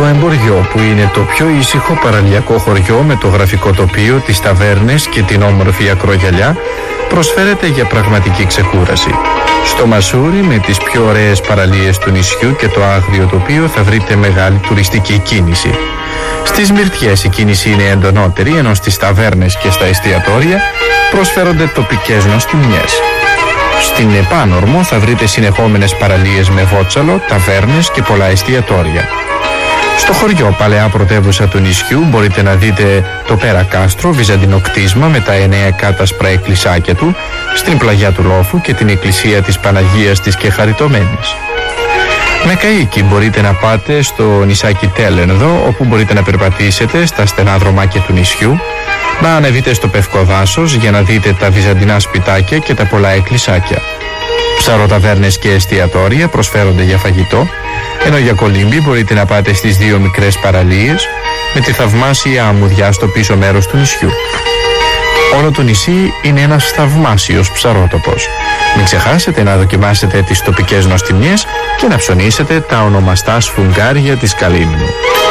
Εμποριό, που είναι το πιο ήσυχο παραλιακό χωριό με το γραφικό τοπίο, τις ταβέρνες και την όμορφη ακρογιαλιά, προσφέρεται για πραγματική ξεκούραση. Στο Μασούρι, με τις πιο ωραίες παραλίες του νησιού και το άγριο τοπίο, θα βρείτε μεγάλη τουριστική κίνηση. Στις Μυρτιές η κίνηση είναι εντονότερη, ενώ στις ταβέρνες και στα εστιατόρια προσφέρονται τοπικές νοστιμιές. Στην Επάνορμο θα βρείτε συνεχόμενες παραλίες με βότσαλο, ταβέρνες και πολλά εστιατόρια. Στο χωριό, παλαιά πρωτεύουσα του νησιού, μπορείτε να δείτε το Πέρα-Κάστρο, βυζαντινό κτίσμα με τα 9 κάτασπρα εκκλησάκια του, στην πλαγιά του Λόφου και την εκκλησία της Παναγίας της Κεχαριτωμένης. Με καΐκι μπορείτε να πάτε στο νησάκι Τέλενδο, όπου μπορείτε να περπατήσετε στα στενά δρομάκια του νησιού, να ανεβείτε στο Πευκοδάσος για να δείτε τα βυζαντινά σπιτάκια και τα πολλά εκκλησάκια. Ψαροταβέρνες και εστιατόρια προσφέρονται για φαγητό, ενώ για κολύμπι μπορείτε να πάτε στις 2 μικρές παραλίες με τη θαυμάσια αμμουδιά στο πίσω μέρος του νησιού. Όλο το νησί είναι ένας θαυμάσιος ψαρότοπος. Μην ξεχάσετε να δοκιμάσετε τις τοπικές νοστιμιές και να ψωνίσετε τα ονομαστά σφουγγάρια της Καλύμνου.